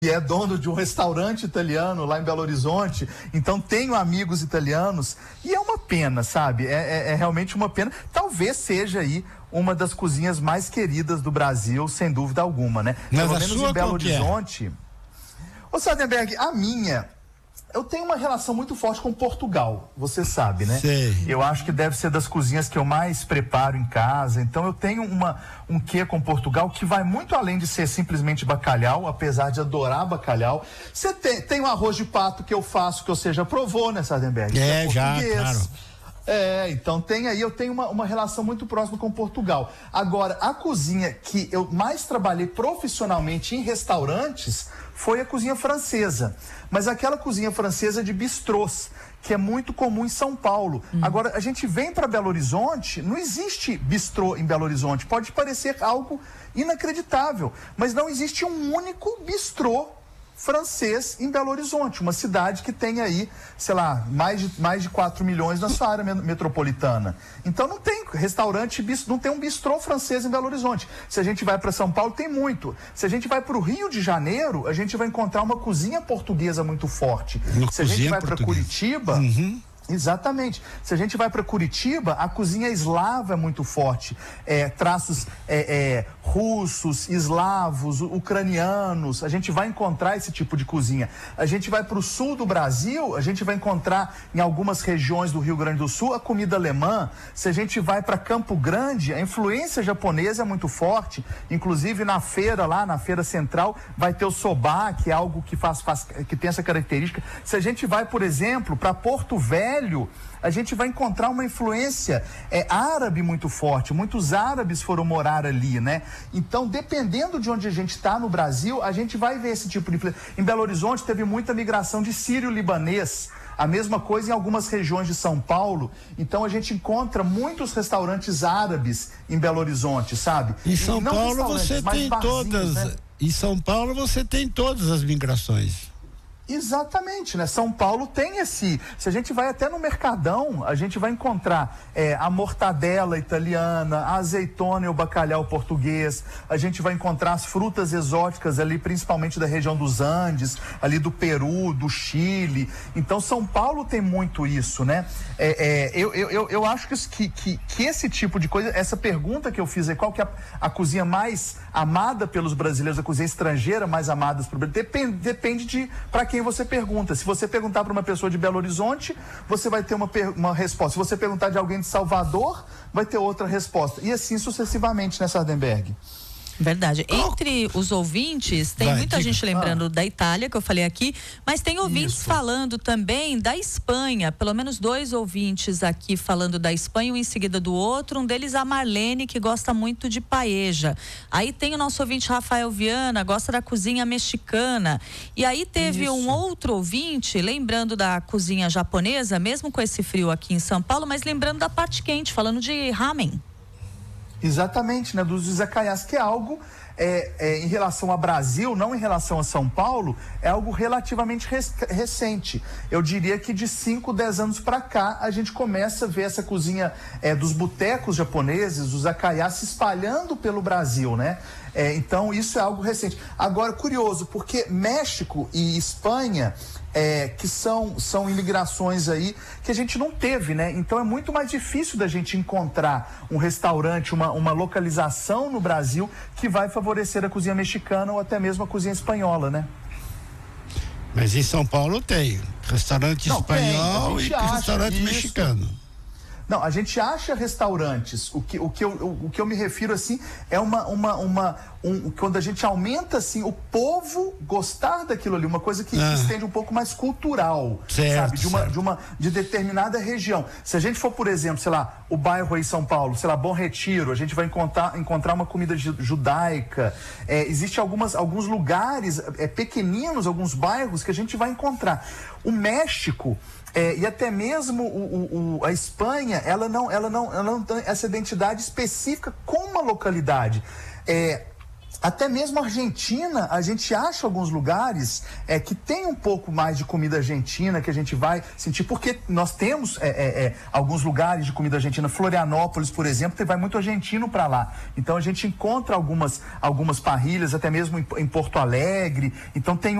é dono de um restaurante italiano lá em Belo Horizonte, então tenho amigos italianos e é uma pena, sabe? É realmente uma pena. Talvez seja aí uma das cozinhas mais queridas do Brasil, sem dúvida alguma, né? Mas pelo a menos sua em Belo qual que é? Horizonte. Ô, Sardenberg, a minha... Eu tenho uma relação muito forte com Portugal, você sabe, né? Sei. Eu acho que deve ser das cozinhas que eu mais preparo em casa. Então eu tenho um quê com Portugal que vai muito além de ser simplesmente bacalhau, apesar de adorar bacalhau. Você tem um arroz de pato que eu faço, que você já provou, né, Sardenberg? É, já, claro. Então eu tenho uma relação muito próxima com Portugal. Agora, a cozinha que eu mais trabalhei profissionalmente em restaurantes foi a cozinha francesa. Mas aquela cozinha francesa de bistrôs, que é muito comum em São Paulo. Agora, a gente vem para Belo Horizonte, não existe bistrô em Belo Horizonte. Pode parecer algo inacreditável, mas não existe um único bistrô francês em Belo Horizonte, uma cidade que tem aí, sei lá, mais de 4 milhões na sua área metropolitana. Então não tem restaurante, não tem um bistrô francês em Belo Horizonte. Se a gente vai para São Paulo, tem muito. Se a gente vai para o Rio de Janeiro, a gente vai encontrar uma cozinha portuguesa muito forte. Se a gente vai para Curitiba... Exatamente. Se a gente vai para Curitiba, a cozinha eslava é muito forte. Traços russos, eslavos, ucranianos. A gente vai encontrar esse tipo de cozinha. A gente vai para o sul do Brasil, a gente vai encontrar em algumas regiões do Rio Grande do Sul a comida alemã. Se a gente vai para Campo Grande, a influência japonesa é muito forte. Inclusive na feira lá, na feira central, vai ter o soba, que é algo que que tem essa característica. Se a gente vai, por exemplo, para Porto Velho, a gente vai encontrar uma influência árabe muito forte. Muitos árabes foram morar ali, né? Então, dependendo de onde a gente está no Brasil, a gente vai ver esse tipo de influência. Em Belo Horizonte teve muita migração de sírio-libanês. A mesma coisa em algumas regiões de São Paulo. Então, a gente encontra muitos restaurantes árabes em Belo Horizonte, sabe? Em São Paulo você tem todas, né? Em São Paulo você tem todas as migrações. Exatamente, né? São Paulo tem se a gente vai até no Mercadão, a gente vai encontrar a mortadela italiana, a azeitona e o bacalhau português, a gente vai encontrar as frutas exóticas ali, principalmente da região dos Andes, ali do Peru, do Chile. Então São Paulo tem muito isso, né? Eu acho que esse tipo de coisa, essa pergunta que eu fiz aí, qual que é a cozinha mais amada pelos brasileiros, a cozinha estrangeira mais amada pelos brasileiros, depende de para quem você pergunta. Se você perguntar para uma pessoa de Belo Horizonte, você vai ter uma resposta. Se você perguntar de alguém de Salvador, vai ter outra resposta. E assim sucessivamente, né, Sardenberg? Verdade. Entre os ouvintes, tem muita gente lembrando da Itália, que eu falei aqui, mas tem ouvintes falando também da Espanha. Pelo menos 2 ouvintes aqui falando da Espanha, um em seguida do outro. Um deles, a Marlene, que gosta muito de paella. Aí tem o nosso ouvinte Rafael Viana, gosta da cozinha mexicana. E aí teve um outro ouvinte, lembrando da cozinha japonesa, mesmo com esse frio aqui em São Paulo, mas lembrando da parte quente, falando de ramen. Exatamente, né? Dos izakayas, que é algo em relação ao Brasil, não em relação a São Paulo, é algo relativamente recente. Eu diria que de 5, 10 anos para cá, a gente começa a ver essa cozinha dos botecos japoneses, os izakayas se espalhando pelo Brasil, né? Então, isso é algo recente. Agora, curioso, porque México e Espanha, que são imigrações aí que a gente não teve, né? Então é muito mais difícil da gente encontrar um restaurante, uma localização no Brasil que vai favorecer a cozinha mexicana ou até mesmo a cozinha espanhola, né? Mas em São Paulo tem restaurante espanhol e restaurante mexicano. Não, a gente acha restaurantes, o que eu me refiro assim é quando a gente aumenta assim o povo gostar daquilo ali, uma coisa que estende um pouco mais cultural, sabe, de determinada região. Se a gente for, por exemplo, sei lá, o bairro aí em São Paulo, sei lá, Bom Retiro, a gente vai encontrar uma comida judaica. Existe alguns lugares pequeninos, alguns bairros que a gente vai encontrar. O México e até mesmo a Espanha, ela não tem essa identidade específica com uma localidade. Até mesmo a Argentina, a gente acha alguns lugares que tem um pouco mais de comida argentina, que a gente vai sentir, porque nós temos alguns lugares de comida argentina. Florianópolis, por exemplo, vai muito argentino para lá. Então a gente encontra algumas parrilhas, até mesmo em Porto Alegre. Então tem